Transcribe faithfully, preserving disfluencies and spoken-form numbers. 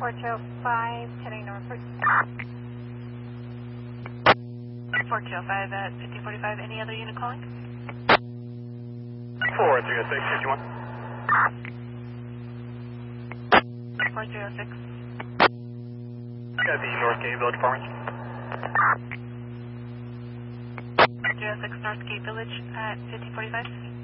four two oh five, heading northward. four two oh five at fifty forty-five. Any other unit calling? four three oh six, fifty-one. four three oh six. Got the North Gate Village Apartments. three oh six Northgate Village at fifty forty-five.